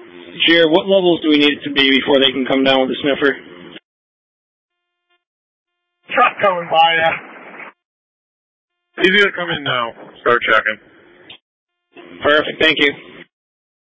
Jared, what levels do we need it to be before they can come down with the sniffer? Truck coming by ya. He's going to come in now. Start checking. Perfect, thank you.